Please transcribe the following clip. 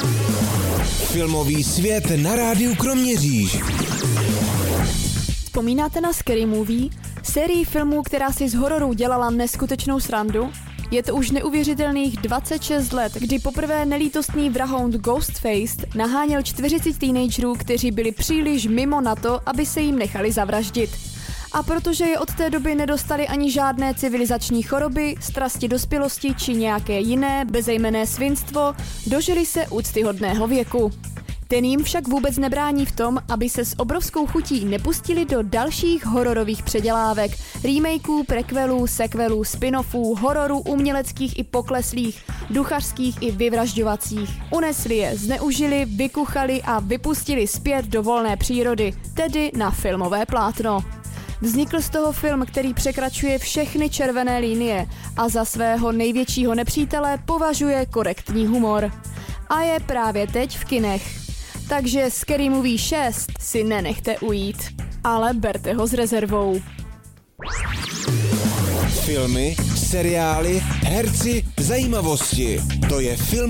Filmový svět na rádiu Kroměříž. Vzpomínáte na Scary Movie? Sérii filmů, která si z hororu dělala neskutečnou srandu? Je to už neuvěřitelných 26 let, kdy poprvé nelítostný vrahound Ghostface naháněl 40 teenagerů, kteří byli příliš mimo na to, aby se jim nechali zavraždit. A protože je od té doby nedostali ani žádné civilizační choroby, strasti dospělosti či nějaké jiné bezejmenné svinstvo, dožili se úctyhodného věku. Ten jim však vůbec nebrání v tom, aby se s obrovskou chutí nepustili do dalších hororových předělávek, remakeů, prequelů, sequelů, spin-offů, hororů uměleckých i pokleslých, duchařských i vyvražďovacích. Unesli je, zneužili, vykuchali a vypustili zpět do volné přírody, tedy na filmové plátno. Vznikl z toho film, který překračuje všechny červené linie a za svého největšího nepřítele považuje korektní humor. A je právě teď v kinech. Takže Scary Movie 6 si nenechte ujít, ale berte ho s rezervou. Filmy, seriály, herci, zajímavosti. To je film.